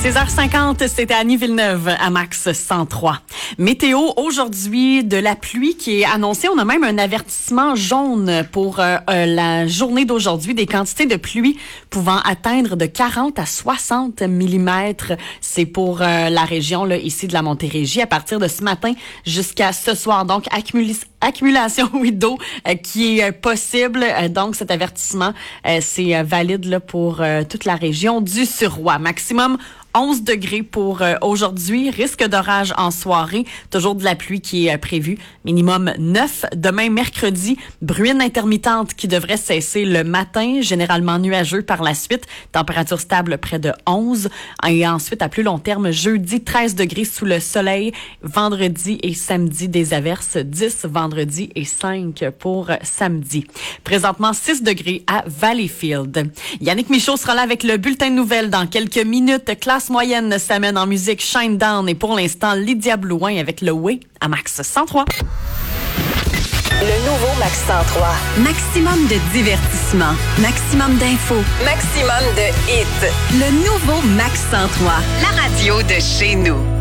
16h50, c'était Annie Villeneuve à Max 103. Météo, aujourd'hui, de la pluie qui est annoncée. On a même un avertissement jaune pour la journée d'aujourd'hui. Des quantités de pluie pouvant atteindre de 40 à 60 millimètres. C'est pour la région là, ici de la Montérégie à partir de ce matin jusqu'à ce soir. Donc, accumulation d'eau qui est possible. Donc, cet avertissement, c'est valide là, pour toute la région du Suroît. Maximum 11 degrés pour aujourd'hui. Risque d'orage en soirée. Toujours de la pluie qui est prévue. Minimum 9. Demain, mercredi, bruine intermittente qui devrait cesser le matin. Généralement nuageux par la suite. Température stable près de 11. Et ensuite, à plus long terme, jeudi, 13 degrés sous le soleil. Vendredi et samedi, des averses. 10 vendredi et 5 pour samedi. Présentement, 6 degrés à Valleyfield. Yannick Michaud sera là avec le bulletin de nouvelles dans quelques minutes. Classe moyenne s'amène en musique Shine Down et pour l'instant, Lydia Blouin avec le Way à Max 103. Le nouveau Max 103. Maximum de divertissement. Maximum d'infos. Maximum de hits. Le nouveau Max 103. La radio de chez nous.